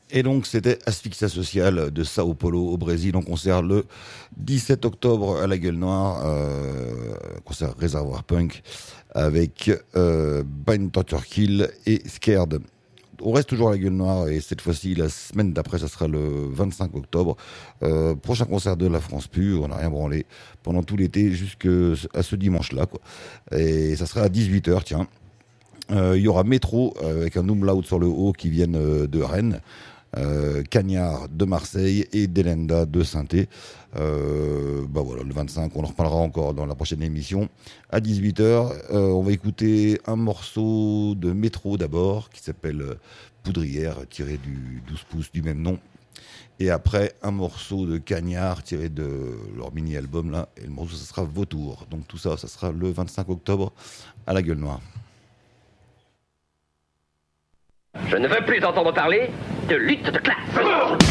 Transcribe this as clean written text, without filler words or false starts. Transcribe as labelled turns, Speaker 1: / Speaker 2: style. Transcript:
Speaker 1: Et donc, c'était Asphyxia Sociale de Sao Paulo au Brésil en concert le 17 octobre à la Gueule Noire, concert Réservoir Punk avec Bind Torture Kill et Scared. On reste toujours à la Gueule Noire et cette fois-ci, la semaine d'après, ça sera le 25 octobre. Prochain concert de la France Pure, on n'a rien branlé pendant tout l'été jusqu'à ce dimanche-là, quoi. Et ça sera à 18h, tiens. Il y aura Métro avec un umlaut sur le haut qui viennent de Rennes. Cagnard de Marseille et Delenda de Saint-Étienne. Voilà, le 25, on en reparlera encore dans la prochaine émission. À 18h, on va écouter un morceau de Métro d'abord, qui s'appelle Poudrière, tiré du 12 pouces du même nom. Et après, un morceau de Cagnard, tiré de leur mini-album, là. Et le morceau, ça sera Vautour. Donc tout ça, ça sera le 25 octobre à la Gueule Noire.
Speaker 2: Je ne veux plus entendre parler de lutte de classe.